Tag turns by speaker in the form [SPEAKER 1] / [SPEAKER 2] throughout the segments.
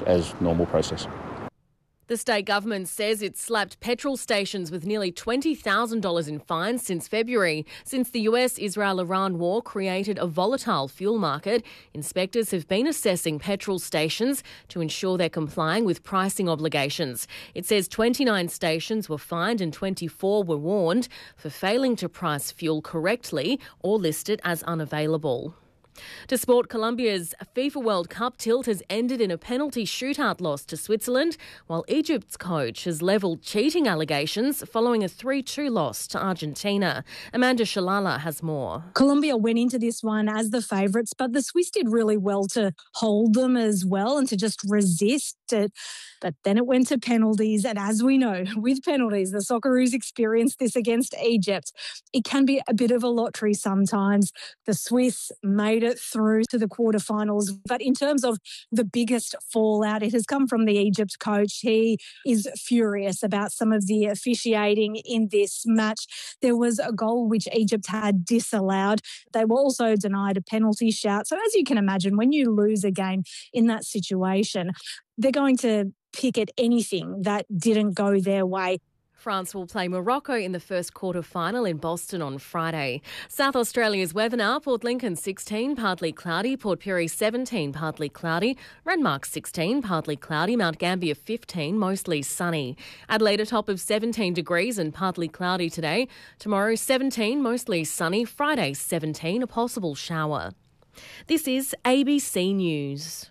[SPEAKER 1] as normal process.
[SPEAKER 2] The state government says it's slapped petrol stations with nearly $20,000 in fines since February. Since the US-Israel-Iran war created a volatile fuel market, inspectors have been assessing petrol stations to ensure they're complying with pricing obligations. It says 29 stations were fined and 24 were warned for failing to price fuel correctly or list it as unavailable. To sport, Colombia's FIFA World Cup tilt has ended in a penalty shootout loss to Switzerland, while Egypt's coach has levelled cheating allegations following a 3-2 loss to Argentina. Amanda Shalala has more.
[SPEAKER 3] Colombia went into this one as the favourites, but the Swiss did really well to hold them as well and to just resist it. But then it went to penalties, and as we know, with penalties, the Socceroos experienced this against Egypt. It can be a bit of a lottery sometimes. The Swiss made it through to the quarterfinals, but in terms of the biggest fallout, it has come from the Egypt coach. He is furious about some of the officiating in this match. There was a goal which Egypt had disallowed. They were also denied a penalty shout. So as you can imagine, when you lose a game in that situation, they're going to pick at anything that didn't go their way.
[SPEAKER 2] France will play Morocco in the first quarter-final in Boston on Friday. South Australia's weather now: Port Lincoln 16, partly cloudy; Port Pirie 17, partly cloudy; Renmark 16, partly cloudy; Mount Gambier 15, mostly sunny; Adelaide a top of 17 degrees and partly cloudy today; tomorrow 17, mostly sunny; Friday 17, a possible shower. This is ABC News.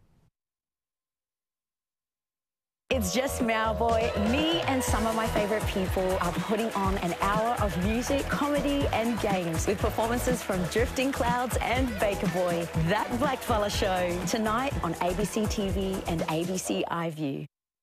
[SPEAKER 4] It's just Meow Boy. Me and some of my favourite people are putting on an hour of music, comedy and games with performances from Drifting Clouds and Baker Boy. That Blackfella Show tonight on ABC TV and ABC iView.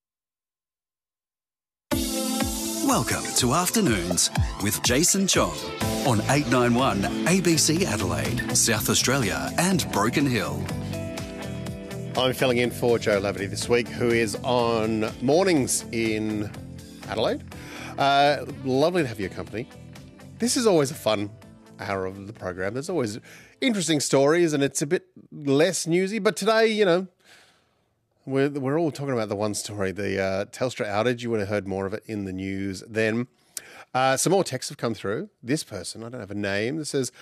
[SPEAKER 5] Welcome to Afternoons with Jason Chong on 891 ABC Adelaide, South Australia and Broken Hill.
[SPEAKER 6] I'm filling in for Joe Laverty this week, who is on mornings in Adelaide. Lovely to have your company. This is always a fun hour of the program. There's always interesting stories and it's a bit less newsy. But today, you know, we're all talking about the one story, the Telstra outage. You would have heard more of it in the news then. Some more texts have come through. This person, I don't have a name, that says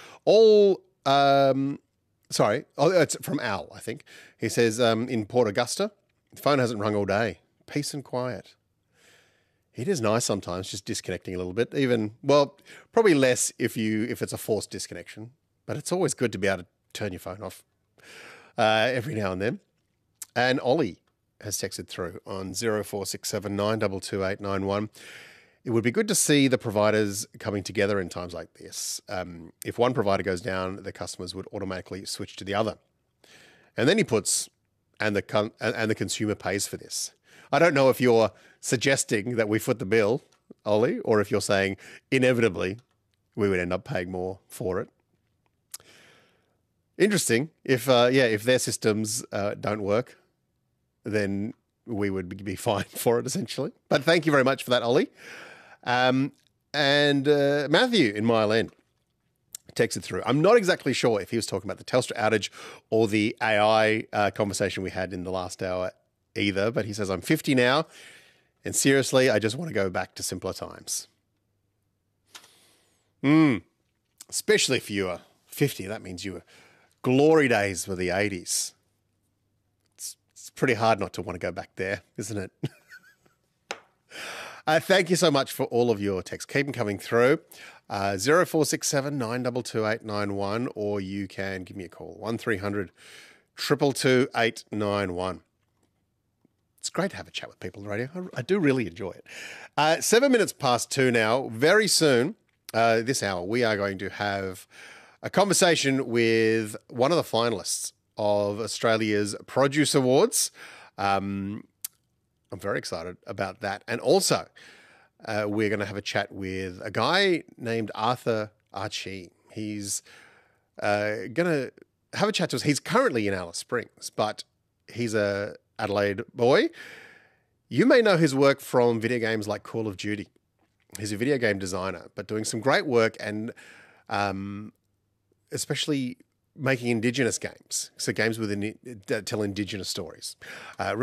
[SPEAKER 6] it's from Al, I think. He says, in Port Augusta, the phone hasn't rung all day. Peace and quiet. It is nice sometimes just disconnecting a little bit. Probably less if it's a forced disconnection. But it's always good to be able to turn your phone off every now and then. And Ollie has texted through on 0467 922 891. It would be good to see the providers coming together in times like this. If one provider goes down, the customers would automatically switch to the other. And then he puts, and the consumer pays for this. I don't know if you're suggesting that we foot the bill, Ollie, or if you're saying inevitably we would end up paying more for it. Interesting. If their systems don't work, then we would be fine for it essentially. But thank you very much for that, Ollie. And Matthew in Mile End texted through. I'm not exactly sure if he was talking about the Telstra outage or the AI conversation we had in the last hour either, but he says, I'm 50 now, and seriously, I just want to go back to simpler times. Especially if you are 50, that means your glory days were the 80s. It's pretty hard not to want to go back there, isn't it? Thank you so much for all of your texts. Keep them coming through. 0467 922 891, or you can give me a call, 1300 222 891. It's great to have a chat with people on the radio. I do really enjoy it. 7 minutes past 2 now. Very soon, this hour, we are going to have a conversation with one of the finalists of Australia's Produce Awards. I'm very excited about that. And also, we're going to have a chat with a guy named Arthur Archie. He's going to have a chat to us. He's currently in Alice Springs, but he's a Adelaide boy. You may know his work from video games like Call of Duty. He's a video game designer, but doing some great work and especially making Indigenous games. So games that tell Indigenous stories.